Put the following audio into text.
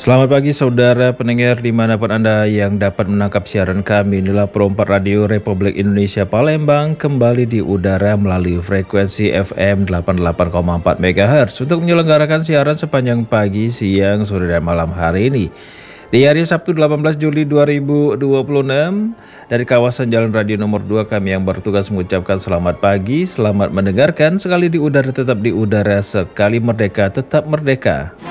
Selamat pagi saudara pendengar dimanapun Anda yang dapat menangkap siaran kami. Inilah Pro 4 Radio Republik Indonesia Palembang kembali di udara melalui frekuensi FM 88,4 MHz untuk menyelenggarakan siaran sepanjang pagi, siang, sore, dan malam hari ini. Di hari Sabtu 18 Juli 2026 dari kawasan Jalan Radio nomor 2 kami yang bertugas mengucapkan selamat pagi, selamat mendengarkan. Sekali di udara tetap di udara, sekali merdeka tetap merdeka.